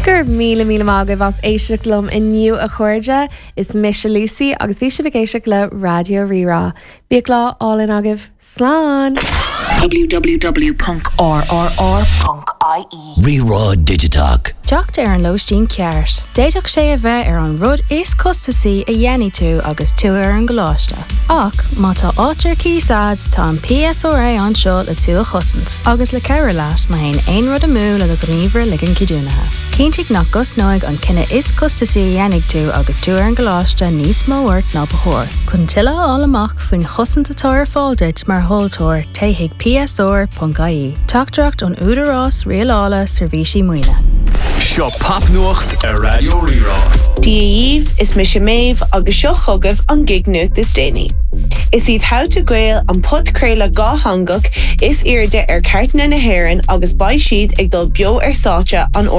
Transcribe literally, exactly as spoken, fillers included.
Gur míle míle mágah as éisiachlum inniu a chuirde is Misha Lucy agus bhí si bhgéisiach le Radio Rirá. Bíag lá álinn agah slán. w w w dot r r r dot i e Rirá Digitalk. Teacht ar an lóistín ceart. Déiteach sé a bheith ar an rud is costasaí a dhéanaí tú agus tú ar an gláiste. Ach, má tá áitir císáid tá an P S O R A anseo le tú a chosint. Agus le ceir leat má haon aon rud a mú le go gníomhar ligan ciúnathe. Cíntigh nach gus nóig an cinenne is costasaí a dhéanaigh tú agus tú ar an gláiste níos móhairt ná bethór. Chun tuile all amach faoin chosantatóir fáilte mar holtóir taigh P S O R dot I E. Teachtracht an údarrás rialála servísí muoine. Seo papnuacht ar Radio Rirá. Díomh is Misha Maeve agus seo chugah an gig nuach this déine. Is iad how to gael an pod creile gá hangach is irde ar cartna na haireann agus baid siad ag dul bio ar sáte an